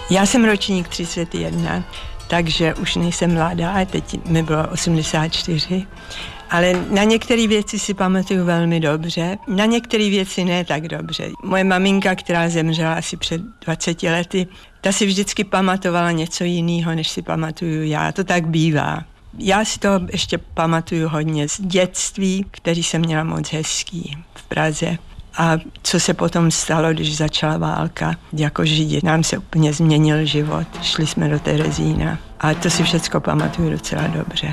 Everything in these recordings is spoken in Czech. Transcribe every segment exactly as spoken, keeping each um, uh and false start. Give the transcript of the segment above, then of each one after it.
Já jsem ročník třicet jedna, takže už nejsem mladá, teď mi bylo osmdesát čtyři, ale na některé věci si pamatuju velmi dobře, na některé věci ne tak dobře. Moje maminka, která zemřela asi před dvaceti lety, ta si vždycky pamatovala něco jiného, než si pamatuju já. To tak bývá. Já si to ještě pamatuju hodně z dětství, který jsem měla moc hezký v Praze. A co se potom stalo, když začala válka, jako Židi. Nám se úplně změnil život. Šli jsme do Terezína. A to si všecko pamatuju docela dobře.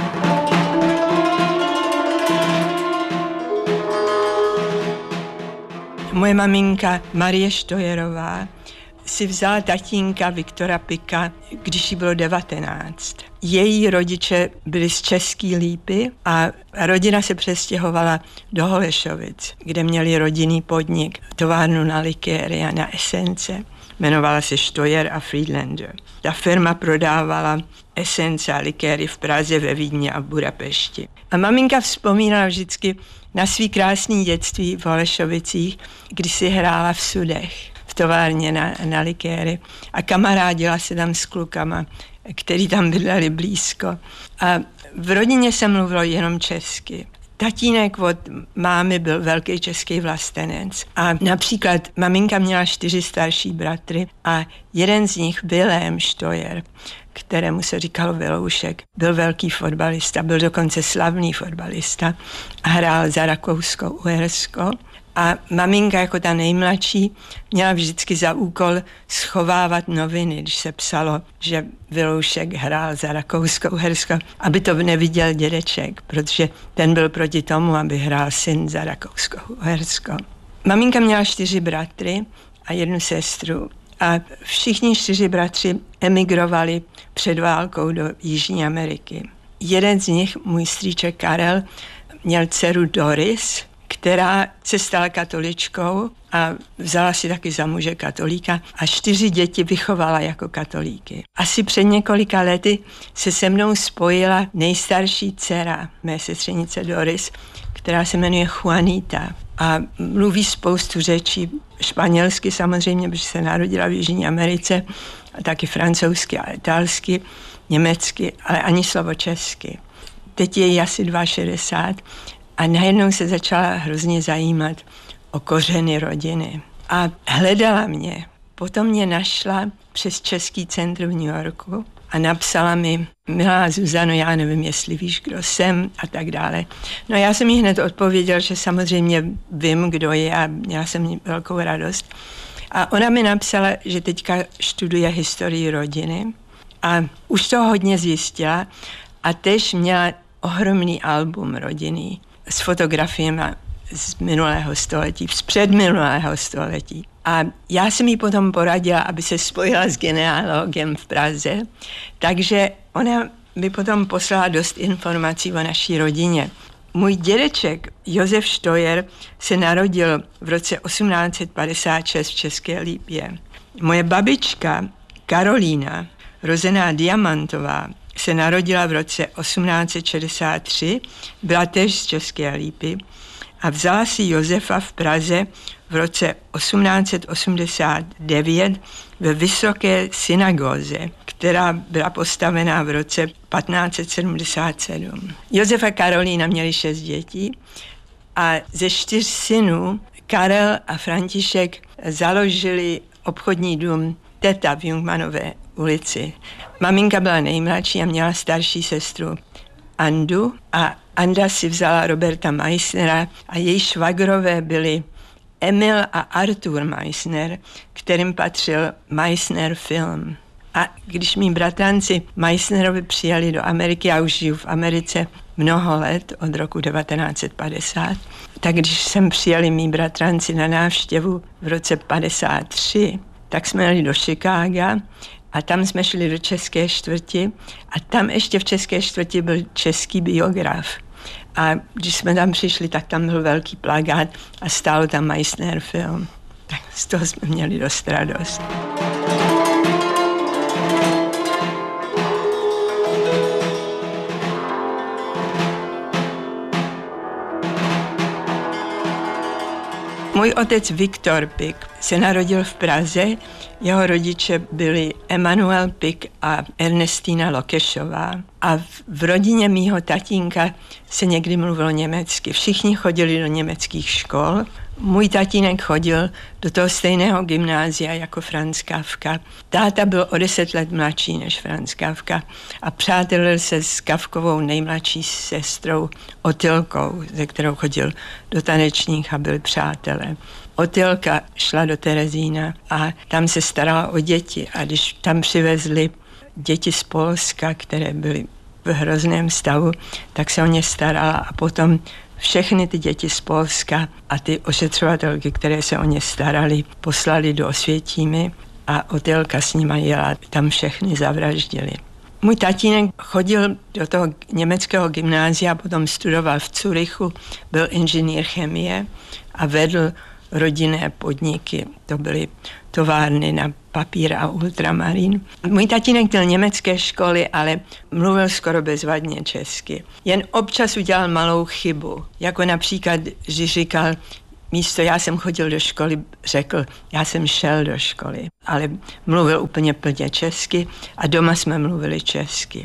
Moje maminka Marie Štojerová si vzala tatínka Viktora Pika, když jí bylo devatenáct. Její rodiče byli z České Lípy a rodina se přestěhovala do Holešovic, kde měli rodinný podnik, továrnu na likéry a na esence. Jmenovala se Štojer a Friedlander. Ta firma prodávala esence a likéry v Praze, ve Vídni a v Budapešti. A maminka vzpomínala vždycky na svý krásný dětství v Holešovicích, kdy si hrála v sudech, v továrně na, na likéry a kamarádila se tam s klukama, který tam bydleli blízko. A v rodině se mluvilo jenom česky. Tatínek od mámy byl velký český vlastenec a například maminka měla čtyři starší bratry a jeden z nich, Vilém Štojer, kterému se říkalo Viloušek, byl velký fotbalista, byl dokonce slavný fotbalista a hrál za Rakousko-Uhersko. A maminka jako ta nejmladší měla vždycky za úkol schovávat noviny, když se psalo, že Viloušek hrál za Rakousko-Uhersko, aby to neviděl dědeček, protože ten byl proti tomu, aby hrál syn za Rakousko-Uhersko. Maminka měla čtyři bratry a jednu sestru a všichni čtyři bratři emigrovali před válkou do Jižní Ameriky. Jeden z nich, můj strýček Karel, měl dceru Doris, která se stala katoličkou a vzala si taky za muže katolíka a čtyři děti vychovala jako katolíky. Asi před několika lety se se mnou spojila nejstarší dcera mé sestřenice Doris, která se jmenuje Juanita a mluví spoustu řečí, španělsky samozřejmě, protože se narodila v Jižní Americe, a taky francouzsky a italsky, německy, ale ani slovo česky. Teď je jí asi šedesát dva a najednou se začala hrozně zajímat o kořeny rodiny. A hledala mě. Potom mě našla přes Český centrum v New Yorku a napsala mi: milá Zuzano, já nevím, jestli víš, kdo jsem a tak dále. No já jsem jí hned odpověděl, že samozřejmě vím, kdo je a měla jsem velkou radost. A ona mi napsala, že teďka studuje historii rodiny a už to hodně zjistila a tež měla ohromný album rodinný s fotografiemi z minulého století, z předminulého století. A já jsem jí potom poradila, aby se spojila s genealogem v Praze, takže ona mi potom poslala dost informací o naší rodině. Můj dědeček Josef Štojer se narodil v roce osmnáct set padesát šest v České Lípě. Moje babička Karolína, rozená Diamantová, se narodila v roce osmnáct set šedesát tři, byla též z České Lípy a vzala si Josefa v Praze v roce osmnáct set osmdesát devět ve Vysoké synagóze, která byla postavená v roce patnáct set sedmdesát sedm. Josef a Karolína měli šest dětí a ze čtyř synů Karel a František založili obchodní dům Teta v Jungmanové ulici. Maminka byla nejmladší a měla starší sestru Andu a Anda si vzala Roberta Meissnera a její švagrové byli Emil a Artur Meissner, kterým patřil Meissner film. A když mý bratranci Meissnerovi přijeli do Ameriky, já už žiju v Americe mnoho let, od roku devatenáct set padesát, tak když jsem přijeli mý bratranci na návštěvu v roce padesát tři, tak jsme jeli do Chicaga a tam jsme šli do České čtvrti a tam ještě v České čtvrti byl český biograf. A když jsme tam přišli, tak tam byl velký plakát a stálo tam Meissner film. Tak z toho jsme měli dost radost. Můj otec Viktor Pik se narodil v Praze Jeho rodiče byli Emanuel Pick a Ernestina Lokešová. A v rodině mýho tatínka se někdy mluvilo německy. Všichni chodili do německých škol. Můj tatínek chodil do toho stejného gymnázia jako Franz Kafka. Táta byl o deset let mladší než Franz Kafka a přátelil se s Kafkovou nejmladší sestrou Otylkou, ze kterou chodil do tanečních a byli přátelé. Otylka šla do Terezína a tam se starala o děti a když tam přivezli děti z Polska, které byly v hrozném stavu, tak se o ně starala a potom všechny ty děti z Polska a ty ošetřovatelky, které se o ně starali, poslali do Osvětimi a Otylka s nima jela, tam všechny zavraždili. Můj tatínek chodil do toho německého gymnázia, potom studoval v Curychu, byl inženýr chemie a vedl rodinné podniky. To byly továrny na papír a ultramarín. Můj tatínek měl německé školy, ale mluvil skoro bezvadně česky. Jen občas udělal malou chybu, jako například, když říkal, místo já jsem chodil do školy, řekl, já jsem šel do školy, ale mluvil úplně plně česky a doma jsme mluvili česky.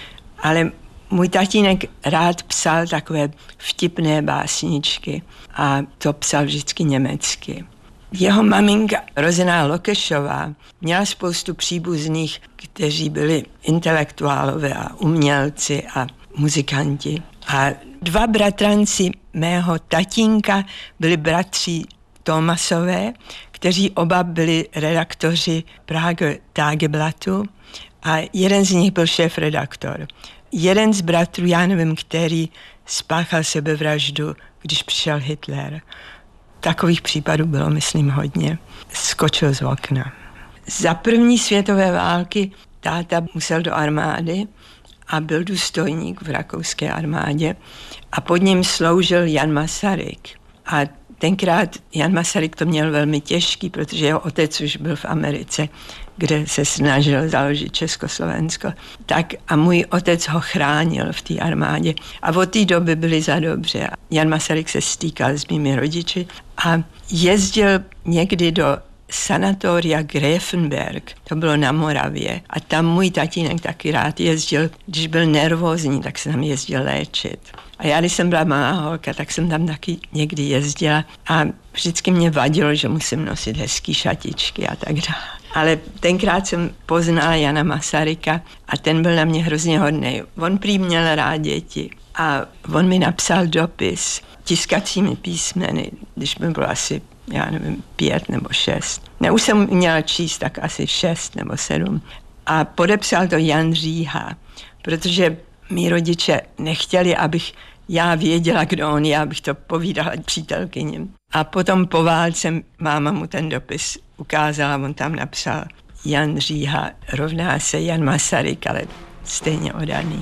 Ale můj tatínek rád psal takové vtipné básničky a to psal vždycky německy. Jeho maminka, rozená Lokešová, měla spoustu příbuzných, kteří byli intelektuálové a umělci a muzikanti. A dva bratranci mého tatínka byli bratři Thomasové, kteří oba byli redaktoři Prager Tageblatu a jeden z nich byl šéfredaktor. Jeden z bratrů, já nevím který, spáchal sebevraždu, když přišel Hitler. Takových případů bylo, myslím, hodně. Skočil z okna. Za první světové války táta musel do armády a byl důstojník v rakouské armádě a pod ním sloužil Jan Masaryk. A tenkrát Jan Masaryk to měl velmi těžký, protože jeho otec už byl v Americe, kde se snažil založit Československo. Tak a můj otec ho chránil v té armádě. A od té doby byli za dobře. Jan Masaryk se stýkal s mými rodiči a jezdil někdy do sanatoria Gräfenberg, to bylo na Moravě. A tam můj tatínek taky rád jezdil, když byl nervózní, tak se tam jezdil léčit. A já, když jsem byla malá holka, tak jsem tam taky někdy jezdila a vždycky mě vadilo, že musím nosit hezký šatičky a tak dále. Ale tenkrát jsem poznala Jana Masaryka a ten byl na mě hrozně hodnej. On prý měl rád děti a on mi napsal dopis tiskacími písmeny, když mi bylo asi, já nevím, pět nebo šest. Ne, už jsem měla číst tak asi šest nebo sedm. A podepsal to Jan Říha, protože mí rodiče nechtěli, abych já věděla, kdo on je, abych to povídala přítelkyním. A potom po válce máma mu ten dopis ukázala, on tam napsal Jan Říha rovná se Jan Masaryk, ale stejně oddaný.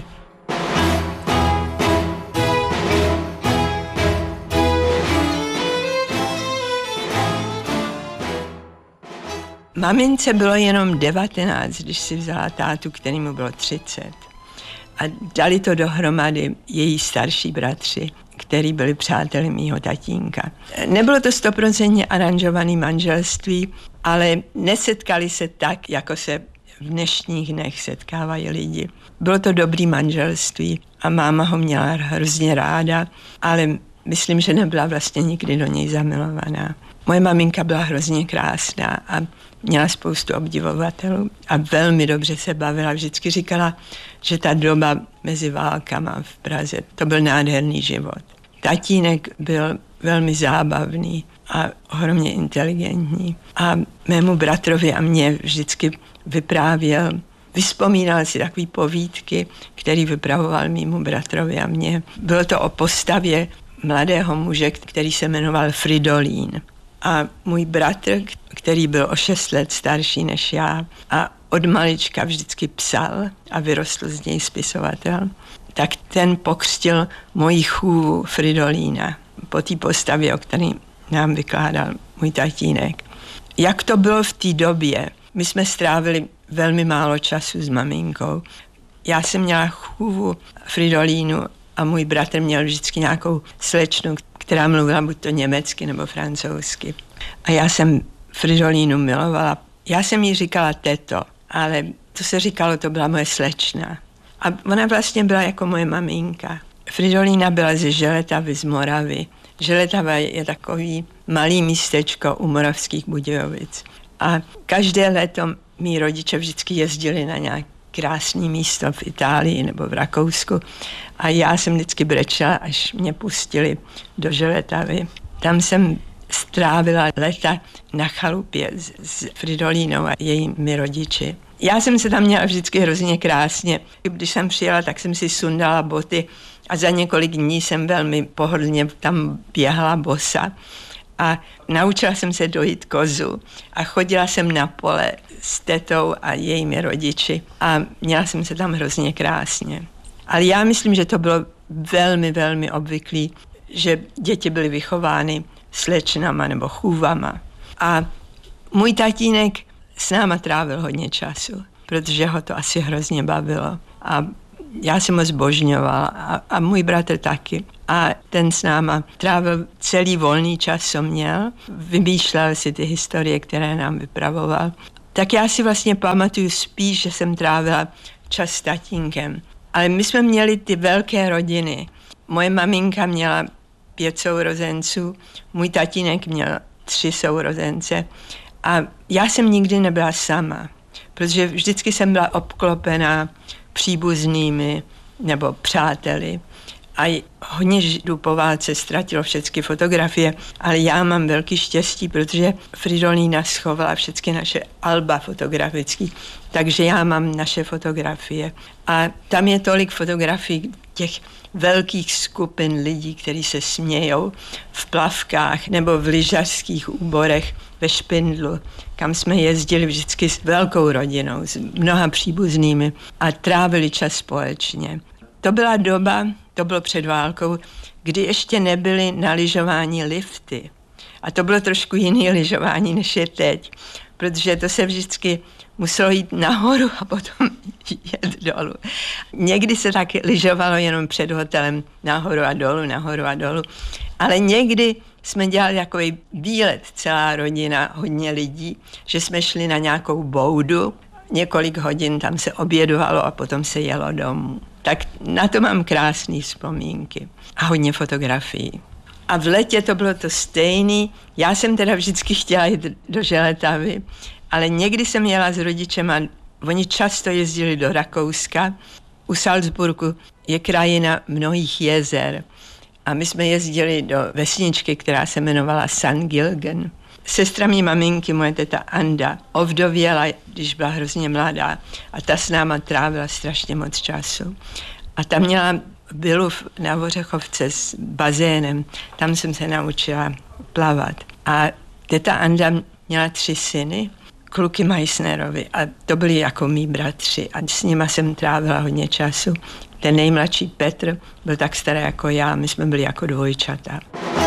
Mamince bylo jenom devatenáct, když si vzala tátu, kterému bylo třicet. A dali to dohromady její starší bratři, který byli přáteli mýho tatínka. Nebylo to stoprocentně aranžované manželství, ale nesetkali se tak, jako se v dnešních dnech setkávají lidi. Bylo to dobrý manželství a máma ho měla hrozně ráda, ale myslím, že nebyla vlastně nikdy do něj zamilovaná. Moje maminka byla hrozně krásná a měla spoustu obdivovatelů a velmi dobře se bavila. Vždycky říkala, že ta doba mezi válkama v Praze, to byl nádherný život. Tatínek byl velmi zábavný a ohromně inteligentní. A mému bratrovi a mě vždycky vyprávěl, vyzpomínal si takové povídky, který vypravoval mému bratrovi a mě. Bylo to o postavě mladého muže, který se jmenoval Fridolín. A můj bratr, který byl o šest let starší než já a od malička vždycky psal a vyrostl z něj spisovatel, tak ten pokřtil moji chůvu Fridolína po té postavě, o které nám vykládal můj tatínek. Jak to bylo v té době? My jsme strávili velmi málo času s maminkou. Já jsem měla chůvu Fridolínu a můj bratr měl vždycky nějakou slečnu, která mluvila buď to německy nebo francouzsky. A já jsem Fridolínu milovala Já jsem jí říkala teto, ale to se říkalo, to byla moje slečna. A ona vlastně byla jako moje maminka. Fridolína byla ze Želetavy, z Moravy. Želetava je takový malý místečko u Moravských Budějovic. A každé léto mý rodiče vždycky jezdili na nějaké krásné místo v Itálii nebo v Rakousku. A já jsem vždycky brečela, až mě pustili do Želetavy. Tam jsem strávila léta na chalupě s, s Fridolínou a jejími rodiči. Já jsem se tam měla vždycky hrozně krásně. Když jsem přijela, tak jsem si sundala boty a za několik dní jsem velmi pohodlně tam běhala bosa. A naučila jsem se dojít kozu a chodila jsem na pole s tetou a jejími rodiči a měla jsem se tam hrozně krásně. Ale já myslím, že to bylo velmi, velmi obvyklé, že děti byly vychovány slečnama nebo chůvama. A můj tatínek s náma trávil hodně času, protože ho to asi hrozně bavilo. A já jsem ho zbožňovala a, a můj bratr taky. A ten s náma trávil celý volný čas, co měl. Vymýšlel si ty historie, které nám vypravoval. Tak já si vlastně pamatuju spíš, že jsem trávila čas s tatínkem. Ale my jsme měli ty velké rodiny. Moje maminka měla pět sourozenců, můj tatínek měl tři sourozence a já jsem nikdy nebyla sama, protože vždycky jsem byla obklopená příbuznými nebo přáteli. A hodně Židů po válce ztratilo všechny fotografie, ale já mám velký štěstí, protože Fridolína schovala všechny naše alba fotografické, takže já mám naše fotografie. A tam je tolik fotografií těch velkých skupin lidí, kteří se smějou v plavkách nebo v lyžařských úborech ve Špindlu, kam jsme jezdili vždycky s velkou rodinou, s mnoha příbuznými a trávili čas společně. To byla doba, to bylo před válkou, kdy ještě nebyly na lyžování lifty. A to bylo trošku jiné lyžování, než je teď, protože to se vždycky muselo jít nahoru a potom jet dolů. Někdy se tak lyžovalo jenom před hotelem nahoru a dolů, nahoru a dolů, ale někdy jsme dělali takový výlet, celá rodina, hodně lidí, že jsme šli na nějakou boudu, několik hodin tam se obědovalo a potom se jelo domů. Tak na to mám krásné vzpomínky a hodně fotografií. A v letě to bylo to stejný. Já jsem teda vždycky chtěla jít do Želetavy, ale někdy jsem jela s rodičema, oni často jezdili do Rakouska. U Salzburgu je krajina mnohých jezer a my jsme jezdili do vesničky, která se jmenovala Sankt Gilgen. Sestra mý maminky, moje teta Anda, ovdověla, když byla hrozně mladá a ta s náma trávila strašně moc času. A tam měla vilu na Vořechovce s bazénem, tam jsem se naučila plavat. A teta Anda měla tři syny, kluky Meissnerovi a to byli jako mý bratři a s nima jsem trávila hodně času. Ten nejmladší Petr byl tak starý jako já, my jsme byli jako dvojčata.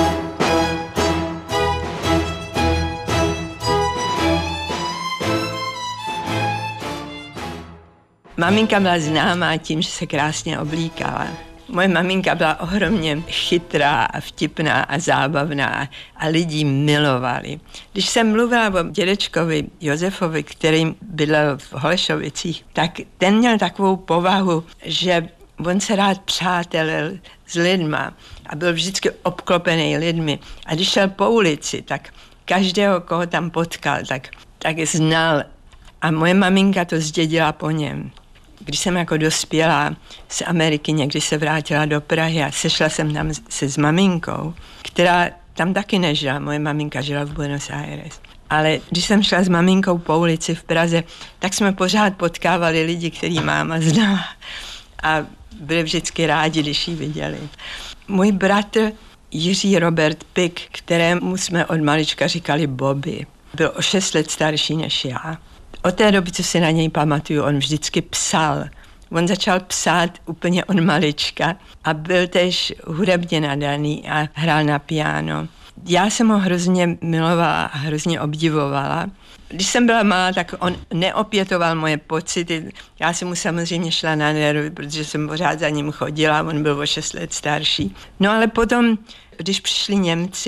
Maminka byla známá tím, že se krásně oblíkala. Moje maminka byla ohromně chytrá a vtipná a zábavná a lidi milovali. Když jsem mluvila o dědečkovi Josefovi, který bydlel v Holešovicích, tak ten měl takovou povahu, že on se rád přátelil s lidma a byl vždycky obklopený lidmi. A když šel po ulici, tak každého, koho tam potkal, tak, tak znal. A moje maminka to zdědila po něm. Když jsem jako dospělá z Ameriky, někdy se vrátila do Prahy a sešla jsem tam se s maminkou, která tam taky nežila. Moje maminka žila v Buenos Aires. Ale když jsem šla s maminkou po ulici v Praze, tak jsme pořád potkávali lidi, který máma znala. A byli vždycky rádi, když ji viděli. Můj bratr Jiří Robert Pik, kterému jsme od malička říkali Bobby, byl o šest let starší než já. Od té doby, co si na něj pamatuju, on vždycky psal. On začal psát úplně od malička a byl též hudebně nadaný a hrál na piano. Já jsem ho hrozně milovala a hrozně obdivovala. Když jsem byla malá, tak on neopětoval moje pocity. Já jsem mu samozřejmě šla na nervy, protože jsem pořád za ním chodila, on byl o šest let starší. No ale potom, když přišli Němci,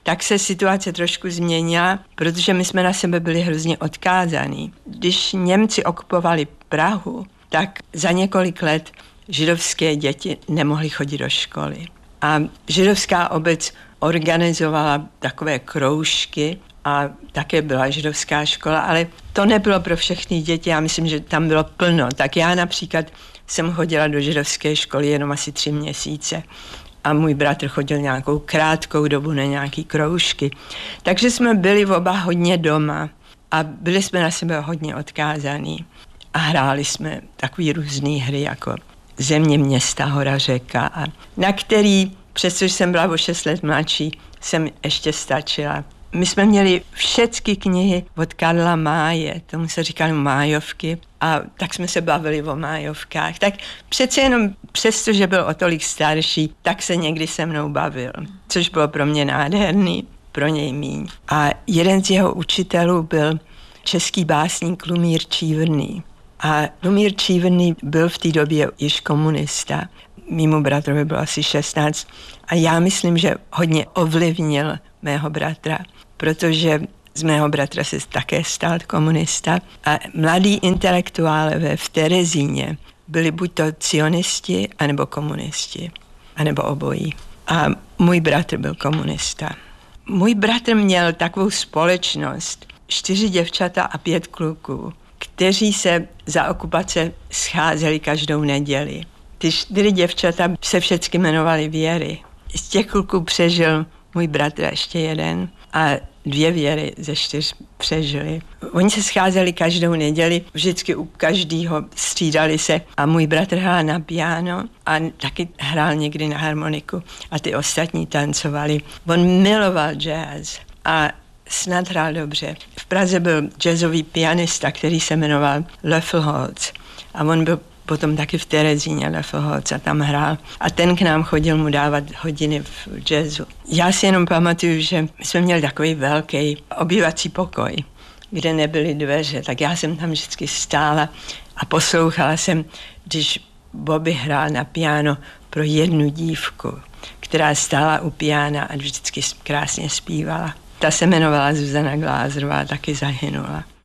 tak se situace trošku změnila, protože my jsme na sebe byli hrozně odkázaní. Když Němci okupovali Prahu, tak za několik let židovské děti nemohly chodit do školy. A židovská obec organizovala takové kroužky a také byla židovská škola, ale to nebylo pro všechny děti, já myslím, že tam bylo plno. Tak já například jsem chodila do židovské školy jenom asi tři měsíce a můj bratr chodil nějakou krátkou dobu na nějaký kroužky. Takže jsme byli oba hodně doma a byli jsme na sebe hodně odkázaní a hráli jsme takový různý hry jako Země, města, hora, řeka, a na který, přestože jsem byla o šest let mladší, jsem ještě stačila. My jsme měli všechny knihy od Karla Máje, tomu se říkali májovky, a tak jsme se bavili o májovkách. Tak přece jenom přesto, že byl o tolik starší, tak se někdy se mnou bavil, což bylo pro mě nádherný, pro něj míň. A jeden z jeho učitelů byl český básník Lumír Čívrný. A Lumír Čívrný byl v té době již komunista. Mému bratrovi bylo asi šestnáct a já myslím, že hodně ovlivnil mého bratra, protože z mého bratra se také stal komunista a mladí intelektuálové v Terezíně byli buď to cionisti, anebo komunisti, anebo obojí. A můj bratr byl komunista. Můj bratr měl takovou společnost, čtyři děvčata a pět kluků, kteří se za okupace scházeli každou neděli. Ty čtyři děvčata se všechny jmenovali Věry. Z těch kluků přežil můj bratr ještě jeden a dvě Věry ze čtyř přežili. Oni se scházeli každou neděli, vždycky u každého střídali se a můj bratr hrál na piano a taky hrál někdy na harmoniku a ty ostatní tancovali. On miloval jazz a snad hrál dobře. V Praze byl jazzový pianista, který se jmenoval Löffelholz a on byl potom taky v Terezíně Löffelholz a tam hrál. A ten k nám chodil mu dávat hodiny v jazzu. Já si jenom pamatuju, že my jsme měli takový velký obývací pokoj, kde nebyly dveře, tak já jsem tam vždycky stála a poslouchala jsem, když Bobby hrál na piano pro jednu dívku, která stála u piana a vždycky krásně zpívala. Ta se jmenovala Zuzana Glázerová, taky zahynula.